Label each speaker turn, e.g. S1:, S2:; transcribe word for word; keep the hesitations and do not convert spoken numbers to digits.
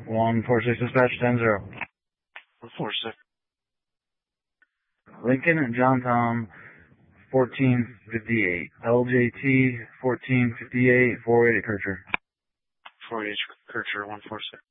S1: one four six dispatch, ten zero.
S2: one four six.
S1: Lincoln and John Tom, fourteen fifty-eight. L J T, fourteen fifty-eight, four eighty Kircher.
S2: four eighty Kircher, one four six.